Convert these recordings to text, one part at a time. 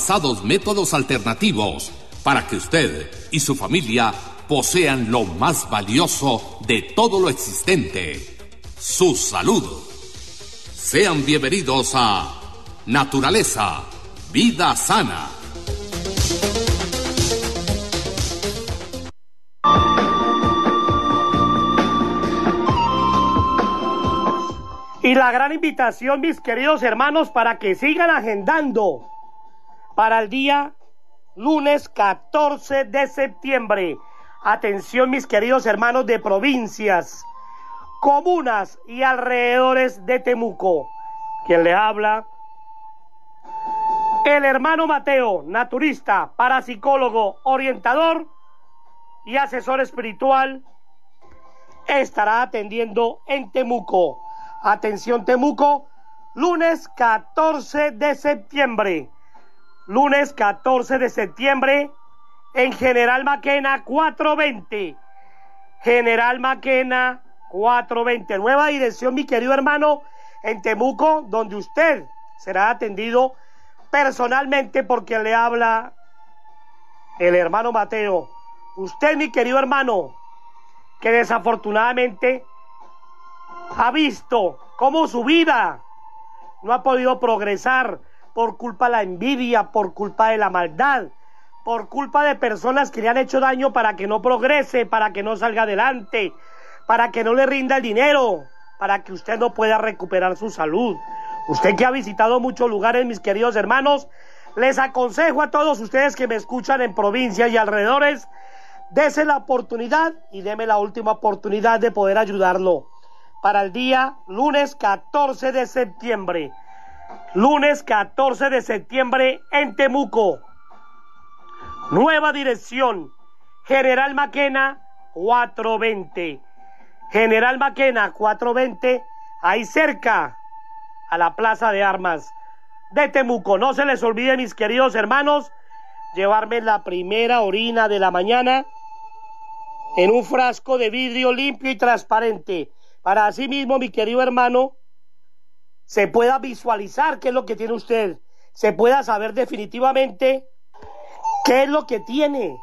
avanzados métodos alternativos para que usted y su familia posean lo más valioso de todo lo existente, su salud. Sean bienvenidos a Naturaleza, Vida Sana. Y la gran invitación, mis queridos hermanos, para que sigan agendando para el día lunes 14 de septiembre. Atención, mis queridos hermanos de provincias, comunas y alrededores de Temuco. Quien le habla, el hermano Mateo, naturista, parapsicólogo, orientador y asesor espiritual, estará atendiendo en Temuco. Atención Temuco, lunes 14 de septiembre. Lunes 14 de septiembre en General Maquena 420. General Maquena 420. Nueva dirección, mi querido hermano, en Temuco, donde usted será atendido personalmente por quien le habla, el hermano Mateo. Usted, mi querido hermano, que desafortunadamente ha visto cómo su vida no ha podido progresar por culpa de la envidia, por culpa de la maldad, por culpa de personas que le han hecho daño para que no progrese, para que no salga adelante, para que no le rinda el dinero, para que usted no pueda recuperar su salud. Usted que ha visitado muchos lugares, mis queridos hermanos, les aconsejo a todos ustedes que me escuchan en provincias y alrededores, dese la oportunidad y deme la última oportunidad de poder ayudarlo. Para el día lunes 14 de septiembre. Lunes 14 de septiembre en Temuco. Nueva dirección, General Maquena 420. General Maquena 420, ahí cerca a la Plaza de Armas de Temuco. No se les olvide, mis queridos hermanos, llevarme la primera orina de la mañana en un frasco de vidrio limpio y transparente, para así mismo, mi querido hermano, se pueda visualizar qué es lo que tiene usted, se pueda saber definitivamente qué es lo que tiene,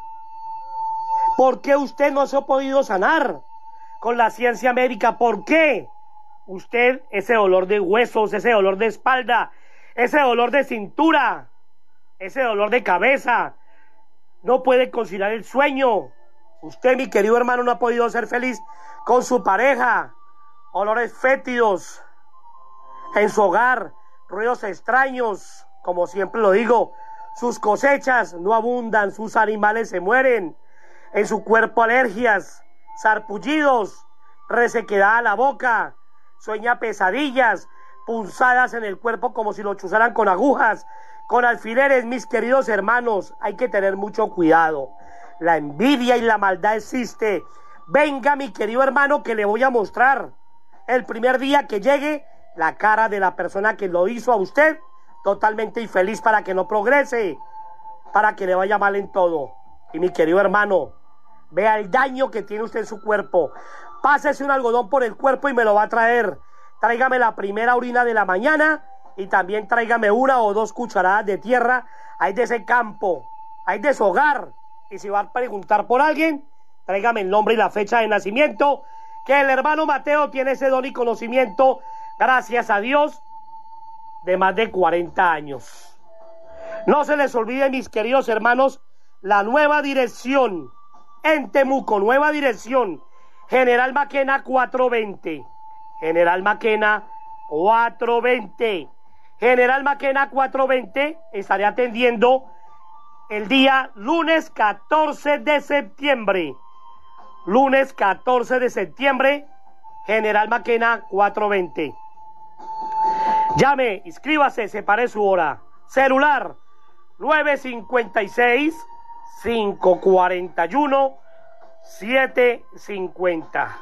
por qué usted no se ha podido sanar con la ciencia médica, por qué usted, ese dolor de huesos, ese dolor de espalda, ese dolor de cintura, ese dolor de cabeza, no puede conciliar el sueño. Usted, mi querido hermano, no ha podido ser feliz con su pareja, olores fétidos en su hogar, ruidos extraños, como siempre lo digo, sus cosechas no abundan, sus animales se mueren, en su cuerpo alergias, sarpullidos, resequedad a la boca, sueña pesadillas, punzadas en el cuerpo como si lo chuzaran con agujas, con alfileres. Mis queridos hermanos, hay que tener mucho cuidado. La envidia y la maldad existe. Venga, mi querido hermano, que le voy a mostrar el primer día que llegue la cara de la persona que lo hizo a usted totalmente infeliz, para que no progrese, para que le vaya mal en todo. Y mi querido hermano, vea el daño que tiene usted en su cuerpo. Pásese un algodón por el cuerpo y me lo va a traer. Tráigame la primera orina de la mañana y también tráigame 1 o 2 cucharadas de tierra ahí de ese campo, ahí de su hogar. Y si va a preguntar por alguien, tráigame el nombre y la fecha de nacimiento, que el hermano Mateo tiene ese don y conocimiento, gracias a Dios, de más de 40 años. No se les olvide, mis queridos hermanos, la nueva dirección en Temuco, nueva dirección, General Maquena 420. General Maquena 420. General Maquena 420, estaré atendiendo el día lunes 14 de septiembre. Lunes 14 de septiembre, General Maquena 420. Llame, inscríbase, separe su hora. Celular 956-541-750.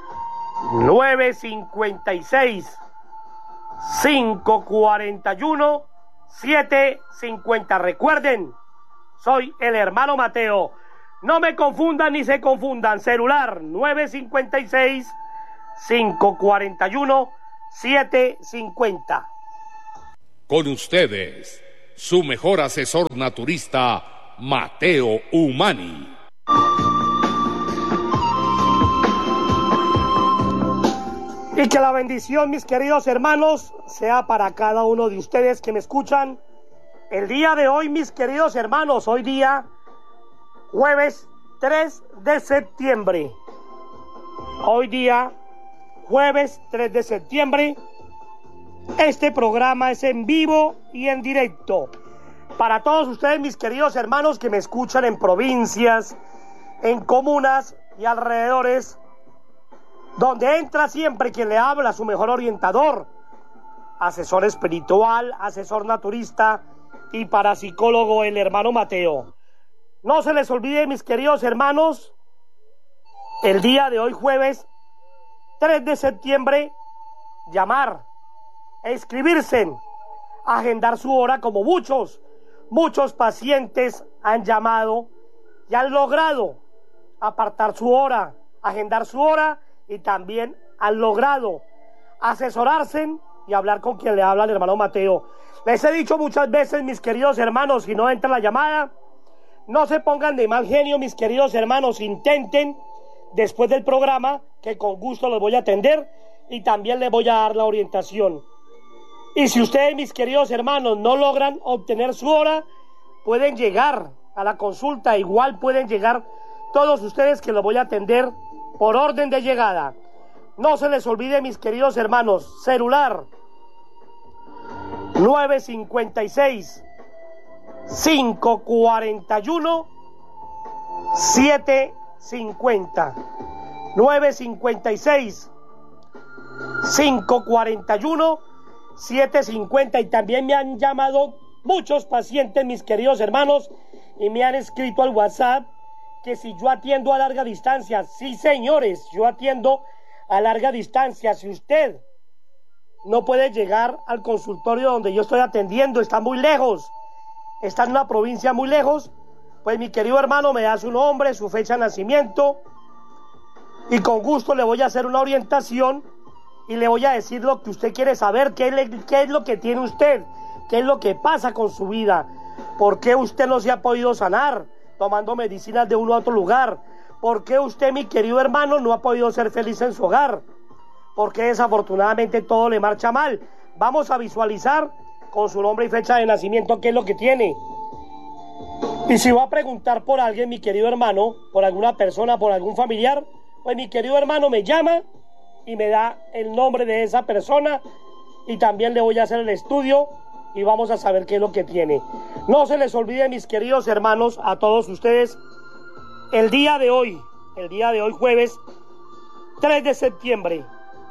956-541-750. Recuerden, soy el hermano Mateo. No me confundan ni se confundan. Celular 956-541-750. Con ustedes, su mejor asesor naturista, Mateo Umani. Y que la bendición, mis queridos hermanos, sea para cada uno de ustedes que me escuchan. El día de hoy, mis queridos hermanos, hoy día, jueves 3 de septiembre. Hoy día, jueves 3 de septiembre, este programa es en vivo y en directo. Para todos ustedes, mis queridos hermanos que me escuchan en provincias, en comunas y alrededores, donde entra siempre quien le habla, su mejor orientador, asesor espiritual, asesor naturista y parapsicólogo, el hermano Mateo. No se les olvide, mis queridos hermanos, el día de hoy, jueves 3 de septiembre, llamar, inscribirse, agendar su hora, como muchos pacientes han llamado y han logrado apartar su hora, agendar su hora, y también han logrado asesorarse y hablar con quien le habla, el hermano Mateo. Les he dicho muchas veces, mis queridos hermanos, si no entra la llamada, no se pongan de mal genio, mis queridos hermanos, intenten después del programa, que con gusto los voy a atender y también les voy a dar la orientación. Y si ustedes, mis queridos hermanos, no logran obtener su hora, pueden llegar a la consulta, igual pueden llegar todos ustedes, que los voy a atender por orden de llegada. No se les olvide, mis queridos hermanos, celular 956 541 750 956 541 750. Y también me han llamado muchos pacientes, mis queridos hermanos, y me han escrito al WhatsApp que si yo atiendo a larga distancia. Sí, señores, yo atiendo a larga distancia. Si usted no puede llegar al consultorio donde yo estoy atendiendo, está muy lejos, está en una provincia muy lejos, pues mi querido hermano me da su nombre, su fecha de nacimiento, y con gusto le voy a hacer una orientación y le voy a decir lo que usted quiere saber, qué es lo que tiene usted, qué es lo que pasa con su vida, por qué usted no se ha podido sanar tomando medicinas de uno a otro lugar, por qué usted, mi querido hermano, no ha podido ser feliz en su hogar, por qué desafortunadamente todo le marcha mal. Vamos a visualizar con su nombre y fecha de nacimiento qué es lo que tiene. Y si va a preguntar por alguien, mi querido hermano, por alguna persona, por algún familiar, pues mi querido hermano me llama y me da el nombre de esa persona, y también le voy a hacer el estudio y vamos a saber qué es lo que tiene. No se les olvide, mis queridos hermanos, a todos ustedes, el día de hoy jueves 3 de septiembre,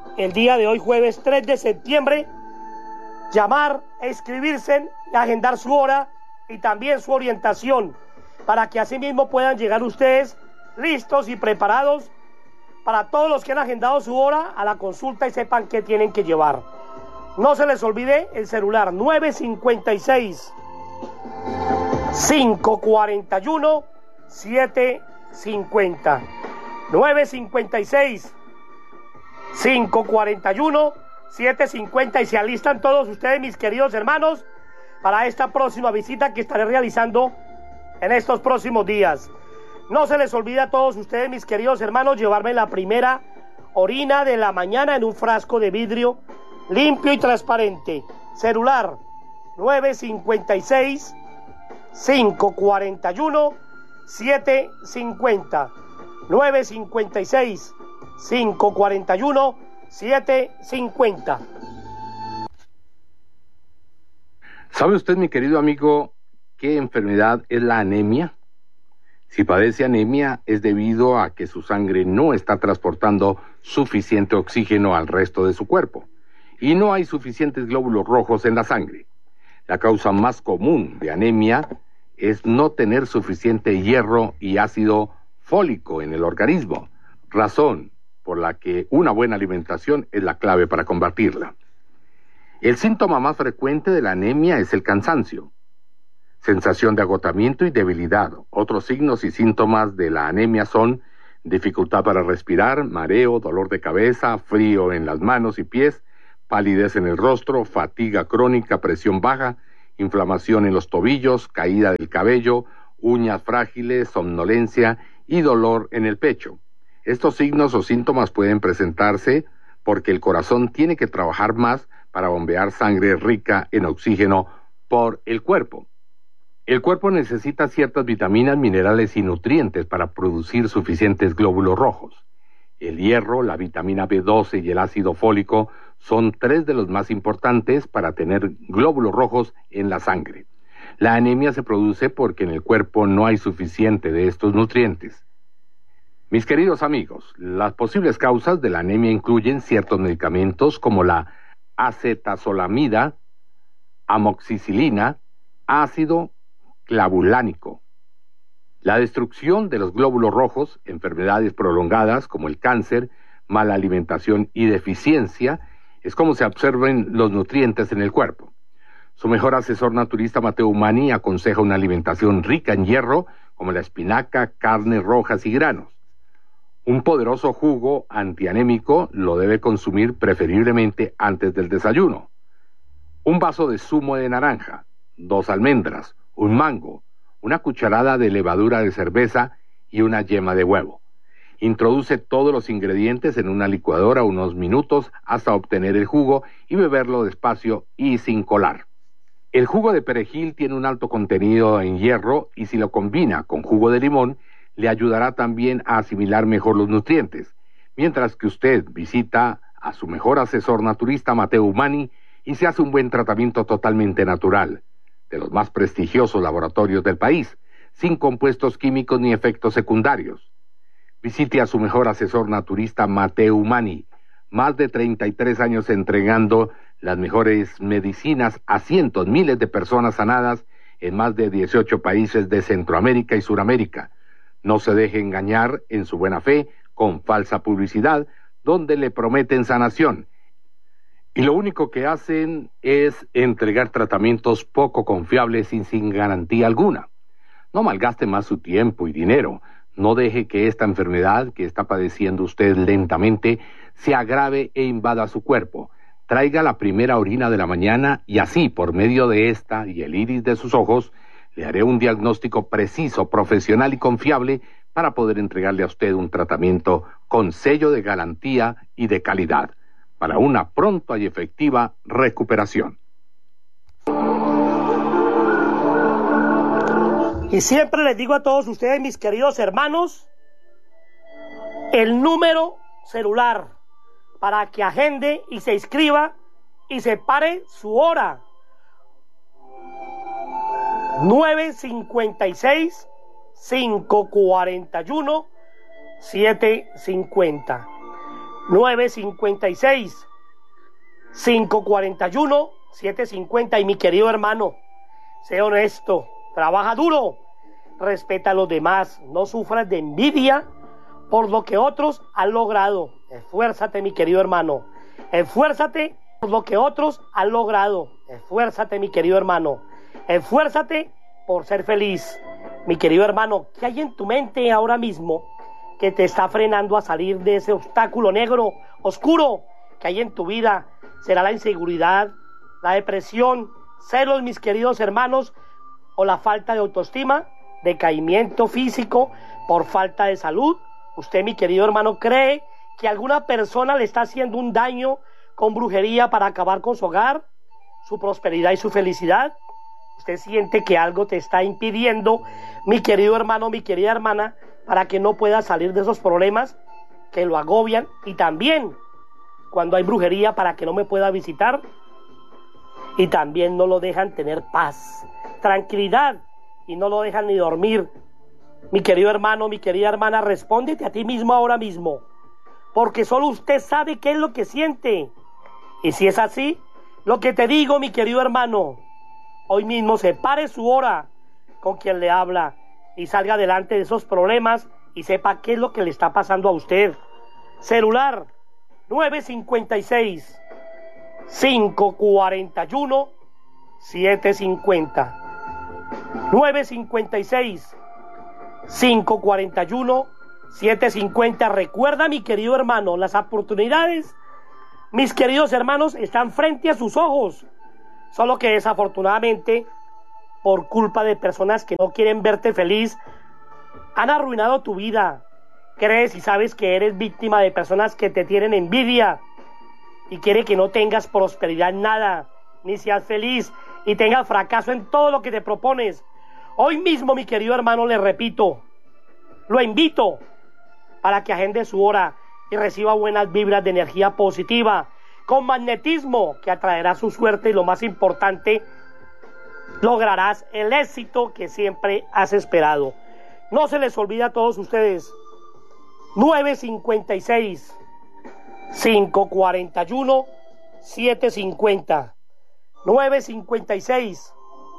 llamar, inscribirse, agendar su hora y también su orientación, para que así mismo puedan llegar ustedes listos y preparados para todos los que han agendado su hora a la consulta y sepan qué tienen que llevar. No se les olvide el celular 956 541 750 956 541 750, y se alistan todos ustedes, mis queridos hermanos, para esta próxima visita que estaré realizando en estos próximos días. No se les olvide a todos ustedes, mis queridos hermanos, llevarme la primera orina de la mañana en un frasco de vidrio limpio y transparente. Celular 956 541 750 956 541 750. ¿Sabe usted, mi querido amigo, qué enfermedad es la anemia? Si padece anemia es debido a que su sangre no está transportando suficiente oxígeno al resto de su cuerpo y no hay suficientes glóbulos rojos en la sangre. La causa más común de anemia es no tener suficiente hierro y ácido fólico en el organismo, razón por la que una buena alimentación es la clave para combatirla. El síntoma más frecuente de la anemia es el cansancio, sensación de agotamiento y debilidad. Otros signos y síntomas de la anemia son dificultad para respirar, mareo, dolor de cabeza, frío en las manos y pies, palidez en el rostro, fatiga crónica, presión baja inflamación en los tobillos, caída del cabello, uñas frágiles, somnolencia y dolor en el pecho. Estos signos o síntomas pueden presentarse porque el corazón tiene que trabajar más para bombear sangre rica en oxígeno por el cuerpo. El cuerpo necesita ciertas vitaminas, minerales y nutrientes para producir suficientes glóbulos rojos. El hierro, la vitamina B12 y el ácido fólico son tres de los más importantes para tener glóbulos rojos en la sangre. La anemia se produce porque en el cuerpo no hay suficiente de estos nutrientes. Mis queridos amigos, las posibles causas de la anemia incluyen ciertos medicamentos como la acetazolamida, amoxicilina, ácido clavulánico. La destrucción de los glóbulos rojos, enfermedades prolongadas como el cáncer, mala alimentación y deficiencia, es como se absorben los nutrientes en el cuerpo. Su mejor asesor naturista Mateo Umani aconseja una alimentación rica en hierro, como la espinaca, carnes rojas y granos. Un poderoso jugo antianémico lo debe consumir preferiblemente antes del desayuno. Un vaso de zumo de naranja, 2 almendras, un mango, una cucharada de levadura de cerveza y una yema de huevo. Introduce todos los ingredientes en una licuadora unos minutos hasta obtener el jugo y beberlo despacio y sin colar. El jugo de perejil tiene un alto contenido en hierro y si lo combina con jugo de limón, le ayudará también a asimilar mejor los nutrientes, mientras que usted visita a su mejor asesor naturista Mateo Umani y se hace un buen tratamiento totalmente natural, de los más prestigiosos laboratorios del país, sin compuestos químicos ni efectos secundarios. Visite a su mejor asesor naturista Mateo Umani, más de 33 años entregando las mejores medicinas a cientos, miles de personas sanadas en más de 18 países de Centroamérica y Suramérica. No se deje engañar en su buena fe con falsa publicidad, donde le prometen sanación. Y lo único que hacen es entregar tratamientos poco confiables y sin garantía alguna. No malgaste más su tiempo y dinero. No deje que esta enfermedad que está padeciendo usted lentamente se agrave e invada su cuerpo. Traiga la primera orina de la mañana y así, por medio de esta y el iris de sus ojos, le haré un diagnóstico preciso, profesional y confiable para poder entregarle a usted un tratamiento con sello de garantía y de calidad, para una pronta y efectiva recuperación. Y siempre les digo a todos ustedes, mis queridos hermanos, el número celular para que agende y se inscriba y separe su hora. 956-541-750. 956-541-750. Y mi querido hermano, sé honesto, trabaja duro, respeta a los demás, no sufras de envidia por lo que otros han logrado. Esfuérzate, mi querido hermano, esfuérzate por lo que otros han logrado. Esfuérzate, mi querido hermano, esfuérzate por ser feliz. Mi querido hermano, ¿qué hay en tu mente ahora mismo que te está frenando a salir de ese obstáculo negro, oscuro que hay en tu vida? ¿Será la inseguridad, la depresión, celos, mis queridos hermanos, o la falta de autoestima, decaimiento físico por falta de salud? Usted, mi querido hermano, cree que alguna persona le está haciendo un daño con brujería para acabar con su hogar, su prosperidad y su felicidad. Usted siente que algo te está impidiendo, mi querido hermano, mi querida hermana, para que no pueda salir de esos problemas que lo agobian, y también cuando hay brujería para que no me pueda visitar, y también no lo dejan tener paz, tranquilidad, y no lo dejan ni dormir. Mi querido hermano, mi querida hermana, respóndete a ti mismo ahora mismo, porque solo usted sabe qué es lo que siente. Y si es así, lo que te digo, mi querido hermano, hoy mismo separe su hora con quien le habla y salga adelante de esos problemas y sepa qué es lo que le está pasando a usted. Celular 956-541-750. 956-541-750. Recuerda, mi querido hermano, las oportunidades, mis queridos hermanos, están frente a sus ojos. Solo que desafortunadamente, por culpa de personas que no quieren verte feliz, han arruinado tu vida. Crees y sabes que eres víctima de personas que te tienen envidia y quieren que no tengas prosperidad en nada, ni seas feliz y tengas fracaso en todo lo que te propones. Hoy mismo, mi querido hermano, le repito, lo invito para que agende su hora y reciba buenas vibras de energía positiva, con magnetismo que atraerá su suerte y, lo más importante, lograrás el éxito que siempre has esperado. No se les olvide a todos ustedes, 956 541 750, 956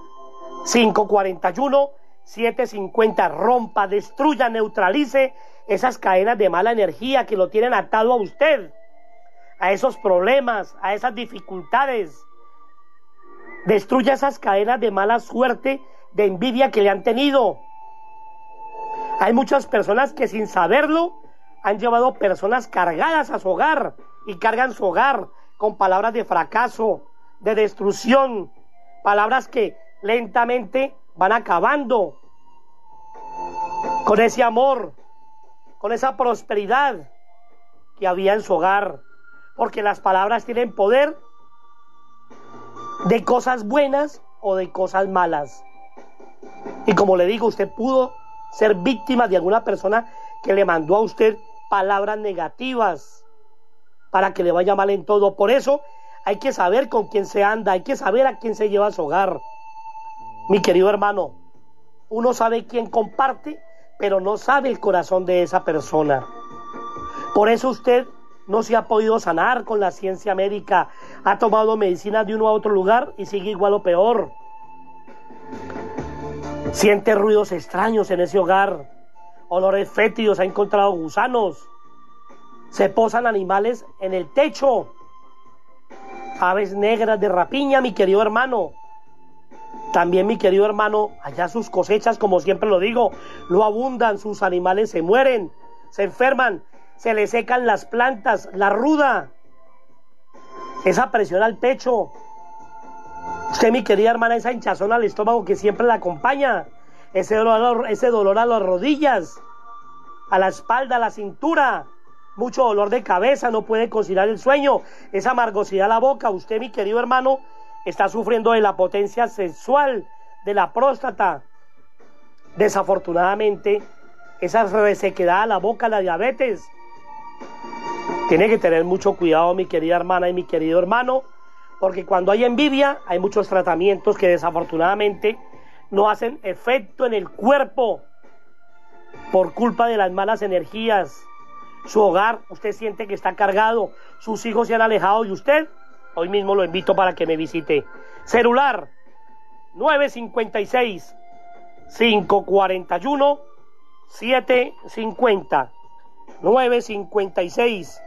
541 750. Rompa, destruya, neutralice esas cadenas de mala energía que lo tienen atado a usted, a esos problemas, a esas dificultades. Destruya esas cadenas de mala suerte, de envidia que le han tenido. Hay muchas personas que, sin saberlo, han llevado personas cargadas a su hogar y cargan su hogar con palabras de fracaso, de destrucción, palabras que lentamente van acabando con ese amor, con esa prosperidad que había en su hogar, porque las palabras tienen poder de cosas buenas o de cosas malas. Y como le digo, usted pudo ser víctima de alguna persona que le mandó a usted palabras negativas para que le vaya mal en todo. Por eso hay que saber con quién se anda, hay que saber a quién se lleva a su hogar. Mi querido hermano, uno sabe quién comparte, pero no sabe el corazón de esa persona. Por eso usted no se ha podido sanar con la ciencia médica, ha tomado medicinas de uno a otro lugar y sigue igual o peor. Siente ruidos extraños en ese hogar, olores fétidos, ha encontrado gusanos, se posan animales en el techo, aves negras de rapiña, mi querido hermano. También, mi querido hermano, allá sus cosechas, como siempre lo digo, no abundan, sus animales se mueren, se enferman, se le secan las plantas, la ruda, esa presión al pecho. Usted, mi querida hermana, esa hinchazón al estómago que siempre la acompaña, ese dolor a las rodillas, a la espalda, a la cintura, mucho dolor de cabeza, no puede conciliar el sueño, esa amargosidad a la boca. Usted, mi querido hermano, está sufriendo de la potencia sexual, de la próstata. Desafortunadamente, esa resequedad a la boca, la diabetes. Tiene que tener mucho cuidado, mi querida hermana y mi querido hermano, porque cuando hay envidia, hay muchos tratamientos que desafortunadamente no hacen efecto en el cuerpo por culpa de las malas energías. Su hogar, usted siente que está cargado, sus hijos se han alejado de usted. Hoy mismo lo invito para que me visite. Celular 956 541 750, 956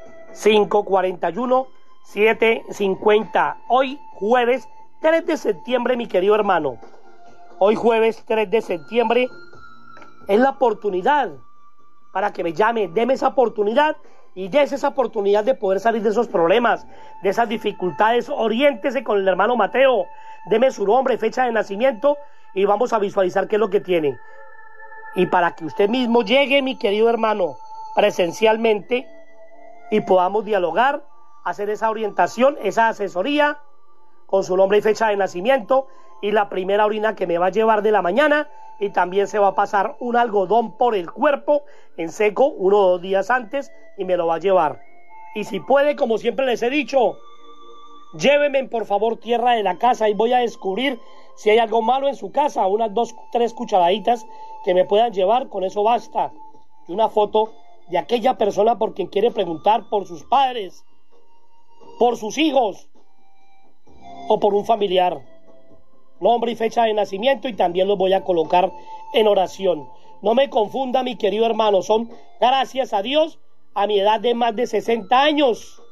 541 750. Hoy jueves 3 de septiembre, mi querido hermano. Hoy jueves 3 de septiembre es la oportunidad para que me llame, deme esa oportunidad y des esa oportunidad de poder salir de esos problemas, de esas dificultades. Oriéntese con el hermano Mateo, deme su nombre, fecha de nacimiento y vamos a visualizar qué es lo que tiene. Y para que usted mismo llegue, mi querido hermano, presencialmente y podamos dialogar, hacer esa orientación, esa asesoría con su nombre y fecha de nacimiento y la primera orina que me va a llevar de la mañana, y también se va a pasar un algodón por el cuerpo en seco 1 o 2 días antes y me lo va a llevar. Y si puede, como siempre les he dicho, llévenme por favor tierra de la casa y voy a descubrir si hay algo malo en su casa, unas 2 o 3 cucharaditas que me puedan llevar, con eso basta. Y una foto de aquella persona por quien quiere preguntar, por sus padres, por sus hijos o por un familiar. Nombre y fecha de nacimiento y también los voy a colocar en oración. No me confunda, mi querido hermano, son, gracias a Dios, a mi edad de más de 60 años,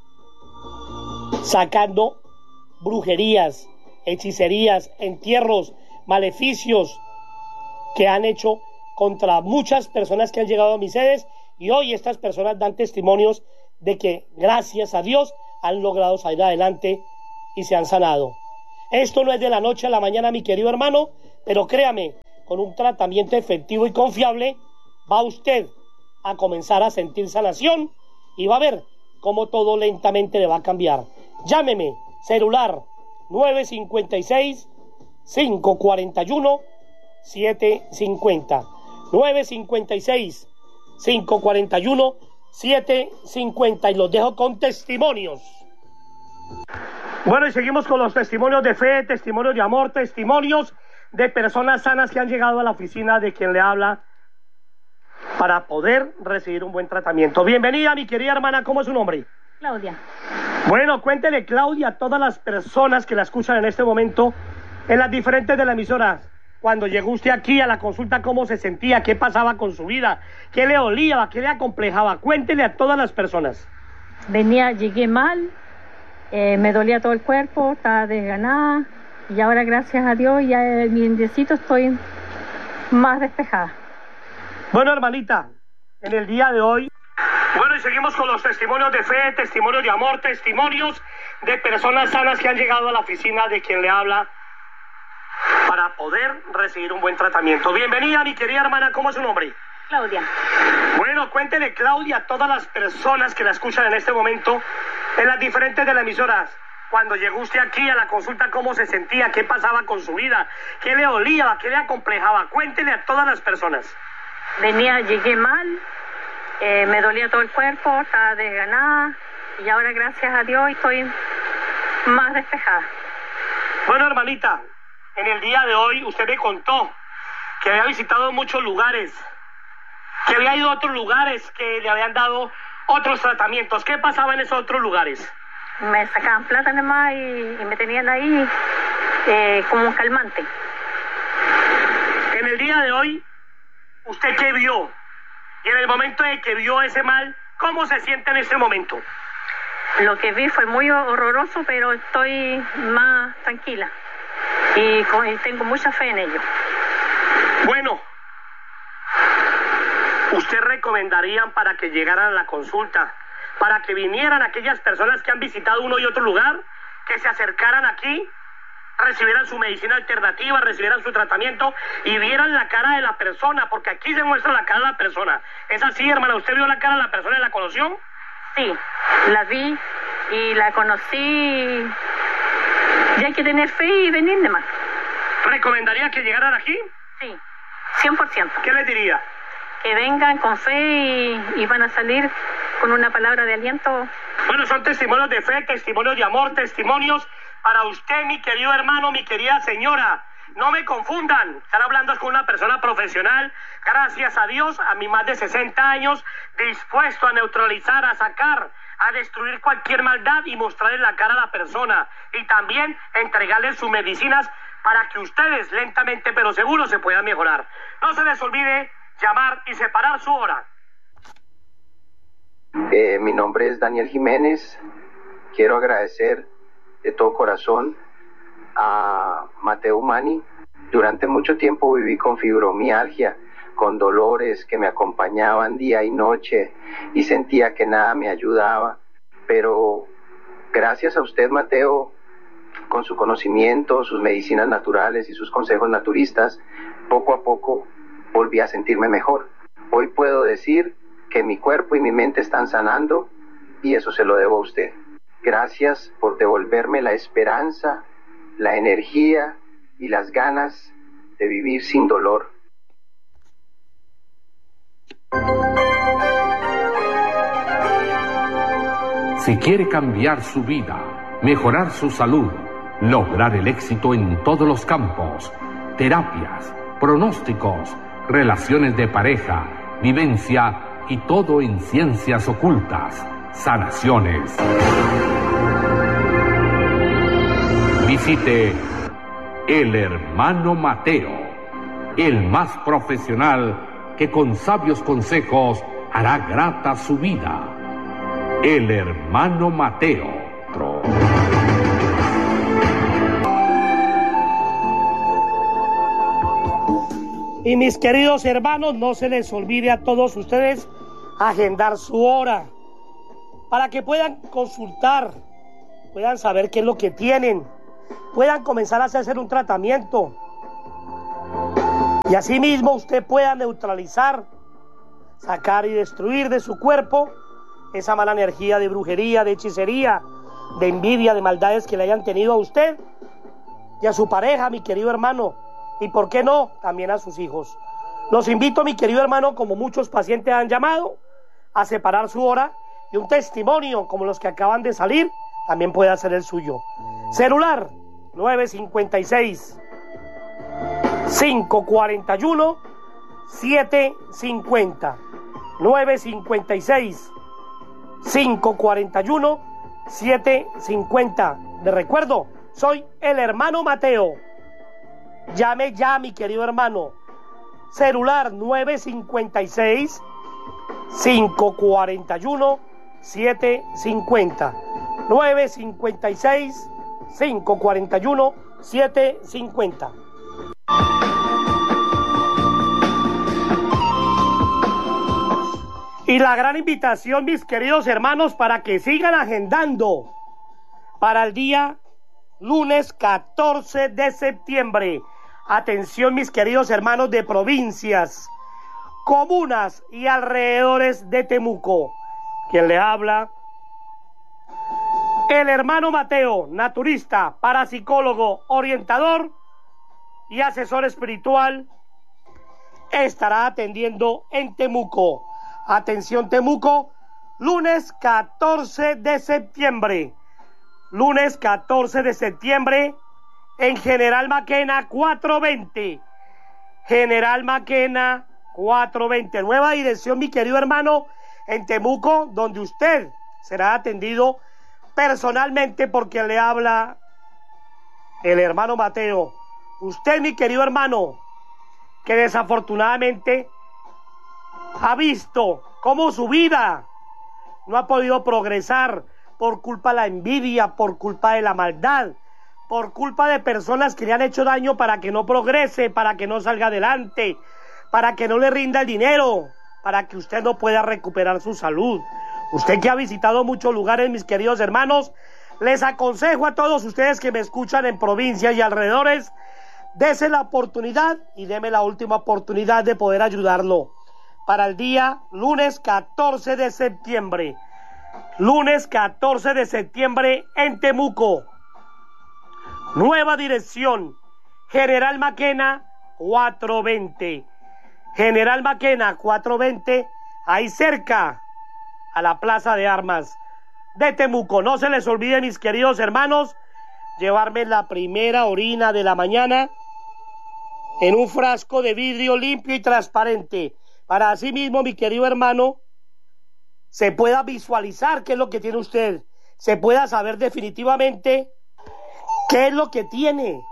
sacando brujerías, hechicerías, entierros, maleficios que han hecho contra muchas personas que han llegado a mis sedes, y hoy estas personas dan testimonios de que gracias a Dios han logrado salir adelante y se han sanado. Esto no es de la noche a la mañana, mi querido hermano, pero créame, con un tratamiento efectivo y confiable, va usted a comenzar a sentir sanación y va a ver cómo todo lentamente le va a cambiar. Llámeme, celular 956-541-750. 956-541-750. Y los dejo con testimonios. Bueno, y seguimos con los testimonios de fe, testimonios de amor, testimonios de personas sanas que han llegado a la oficina de quien le habla para poder recibir un buen tratamiento. Bienvenida, mi querida hermana, ¿cómo es su nombre? Claudia. Bueno, cuéntele, Claudia, a todas las personas que la escuchan en este momento en las diferentes de las emisoras, cuando llegó usted aquí a la consulta, ¿cómo se sentía? ¿Qué pasaba con su vida? ¿Qué le olía? ¿Qué le acomplejaba? Cuéntele a todas las personas. Llegué mal, me dolía todo el cuerpo, estaba desganada y ahora gracias a Dios ya en mi indiecito estoy más despejada. Bueno, hermanita, en el día de hoy, bueno, y seguimos con los testimonios de fe, testimonios de amor, testimonios de personas sanas que han llegado a la oficina de quien le habla para poder recibir un buen tratamiento. Bienvenida, mi querida hermana, ¿cómo es su nombre? Claudia. Bueno, cuéntele, Claudia, a todas las personas que la escuchan en este momento en las diferentes de las emisoras, cuando llegó usted aquí a la consulta, ¿cómo se sentía? ¿Qué pasaba con su vida? ¿Qué le olía? ¿Qué le acomplejaba? Cuéntele a todas las personas. Llegué mal, me dolía todo el cuerpo, estaba desganada y ahora gracias a Dios estoy más despejada. Bueno, hermanita, en el día de hoy usted me contó que había visitado muchos lugares, que había ido a otros lugares que le habían dado otros tratamientos. ¿Qué pasaba en esos otros lugares? Me sacaban plata nomás y me tenían ahí como un calmante. En el día de hoy, ¿usted qué vio? Y en el momento de que vio ese mal, ¿cómo se siente en ese momento? Lo que vi fue muy horroroso, pero estoy más tranquila y tengo mucha fe en ello. Bueno, ¿usted recomendaría para que llegaran a la consulta, para que vinieran aquellas personas que han visitado uno y otro lugar, que se acercaran aquí, recibieran su medicina alternativa, recibieran su tratamiento y vieran la cara de la persona? Porque aquí se muestra la cara de la persona. ¿Es así, hermana? ¿Usted vio la cara de la persona y la conoció? Sí, la vi y la conocí. Y hay que tener fe y venir de más. ¿Recomendaría que llegaran aquí? Sí, 100%. ¿Qué les diría? Que vengan con fe y van a salir con una palabra de aliento. Bueno, son testimonios de fe, testimonios de amor, testimonios para usted, mi querido hermano, mi querida señora. No me confundan, están hablando con una persona profesional, gracias a Dios, a mis más de 60 años, dispuesto a neutralizar, a sacar, a destruir cualquier maldad y mostrarle la cara a la persona. Y también entregarles sus medicinas para que ustedes lentamente pero seguro se puedan mejorar. No se les olvide llamar y separar su hora. Mi nombre es Daniel Jiménez. Quiero agradecer de todo corazón a Mateo Mani. Durante mucho tiempo viví con fibromialgia, con dolores que me acompañaban día y noche y sentía que nada me ayudaba. Pero gracias a usted, Mateo, con su conocimiento, sus medicinas naturales y sus consejos naturistas, poco a poco volví a sentirme mejor. Hoy puedo decir que mi cuerpo y mi mente están sanando y eso se lo debo a usted. Gracias por devolverme la esperanza, la energía y las ganas de vivir sin dolor. Si quiere cambiar su vida, mejorar su salud, lograr el éxito en todos los campos, terapias, pronósticos, relaciones de pareja, vivencia y todo en ciencias ocultas, sanaciones. Visite El Hermano Mateo, el más profesional que con sabios consejos hará grata su vida. El Hermano Mateo. Y mis queridos hermanos, no se les olvide a todos ustedes agendar su hora para que puedan consultar, puedan saber qué es lo que tienen, puedan comenzar a hacer un tratamiento. Y asimismo usted pueda neutralizar, sacar y destruir de su cuerpo esa mala energía de brujería, de hechicería, de envidia, de maldades que le hayan tenido a usted y a su pareja, mi querido hermano, y por qué no, también a sus hijos. Los invito, mi querido hermano, como muchos pacientes han llamado, a separar su hora, y un testimonio como los que acaban de salir también puede hacer el suyo. Celular 956 541 750 956 541 750. De recuerdo, soy el hermano Mateo. Llame ya, mi querido hermano. Celular 956 541 750 956 541 750. Y la gran invitación, mis queridos hermanos, para que sigan agendando para el día lunes 14 de septiembre. Atención, mis queridos hermanos de provincias, comunas y alrededores de Temuco. Quien le habla, el hermano Mateo, naturista, parapsicólogo, orientador y asesor espiritual, estará atendiendo en Temuco. Atención Temuco, lunes 14 de septiembre. Lunes 14 de septiembre en General Maquena 420. General Maquena 420. Nueva dirección, mi querido hermano, en Temuco, donde usted será atendido personalmente por quien le habla, el hermano Mateo. Usted, mi querido hermano, que desafortunadamente ha visto cómo su vida no ha podido progresar por culpa de la envidia, por culpa de la maldad, por culpa de personas que le han hecho daño para que no progrese, para que no salga adelante, para que no le rinda el dinero, para que usted no pueda recuperar su salud. Usted que ha visitado muchos lugares, mis queridos hermanos, les aconsejo a todos ustedes que me escuchan en provincias y alrededores, dese la oportunidad y deme la última oportunidad de poder ayudarlo. Para el día lunes 14 de septiembre. Lunes 14 de septiembre en Temuco. Nueva dirección, General Maquena 420. General Maquena 420, ahí cerca a la Plaza de Armas de Temuco. No se les olvide, mis queridos hermanos, llevarme la primera orina de la mañana en un frasco de vidrio limpio y transparente. Para así mismo, mi querido hermano, se pueda visualizar qué es lo que tiene usted, se pueda saber definitivamente qué es lo que tiene,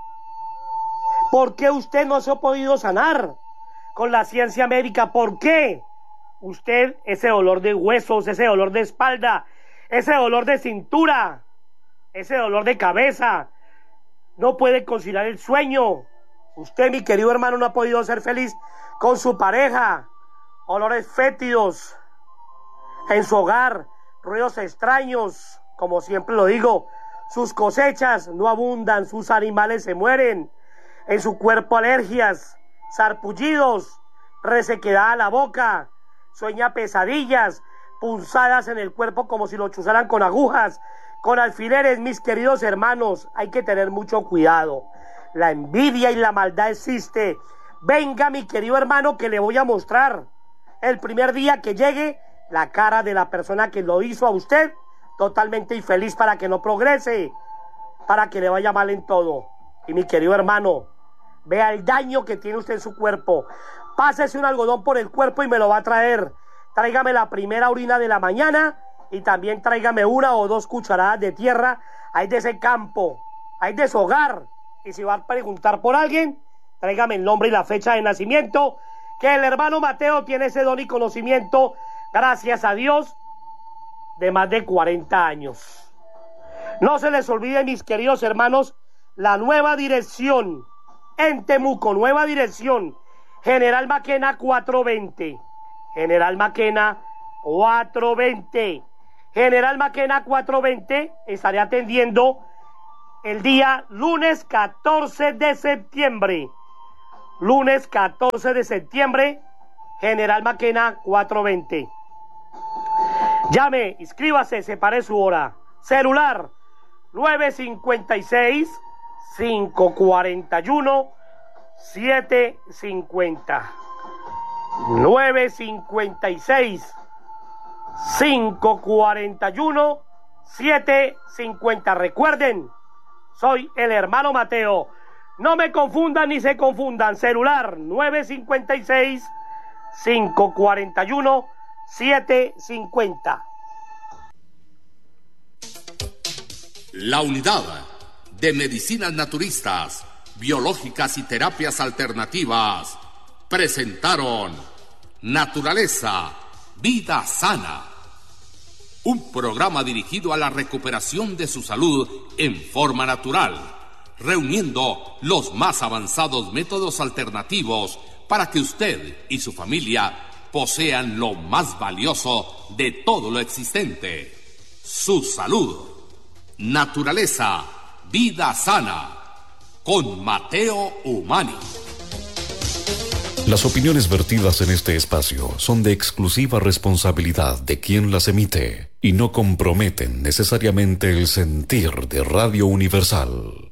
por qué usted no se ha podido sanar con la ciencia médica, por qué usted ese dolor de huesos, ese dolor de espalda, ese dolor de cintura, ese dolor de cabeza, no puede conciliar el sueño. Usted, mi querido hermano, no ha podido ser feliz con su pareja, olores fétidos en su hogar, ruidos extraños, como siempre lo digo, sus cosechas no abundan, sus animales se mueren, en su cuerpo alergias, sarpullidos, resequedad a la boca, sueña pesadillas, punzadas en el cuerpo como si lo chuzaran con agujas, con alfileres. Mis queridos hermanos, hay que tener mucho cuidado. La envidia y la maldad existe. Venga, mi querido hermano, que le voy a mostrar el primer día que llegue la cara de la persona que lo hizo a usted totalmente infeliz, para que no progrese, para que le vaya mal en todo. Y mi querido hermano, vea el daño que tiene usted en su cuerpo. Pásese un algodón por el cuerpo y me lo va a traer. Tráigame la primera orina de la mañana y también tráigame 1 o 2 cucharadas de tierra ahí de ese campo, ahí de su hogar. Y si va a preguntar por alguien, tráigame el nombre y la fecha de nacimiento, que el hermano Mateo tiene ese don y conocimiento, gracias a Dios, de más de 40 años. No se les olvide, mis queridos hermanos, la nueva dirección en Temuco, nueva dirección, General Maquena 420. General Maquena 420. General Maquena 420, estaré atendiendo el día lunes 14 de septiembre. Lunes 14 de septiembre, General Maquena 420. Llame, inscríbase, separe su hora. Celular 956-541-750. 956-541-750. Recuerden, soy el hermano Mateo. No me confundan ni se confundan. Celular 956-541-750. La unidad de medicinas naturistas, biológicas y terapias alternativas presentaron Naturaleza, Vida Sana. Un programa dirigido a la recuperación de su salud en forma natural, reuniendo los más avanzados métodos alternativos para que usted y su familia posean lo más valioso de todo lo existente, su salud. Naturaleza, Vida Sana, con Mateo Umani. Las opiniones vertidas en este espacio son de exclusiva responsabilidad de quien las emite y no comprometen necesariamente el sentir de Radio Universal.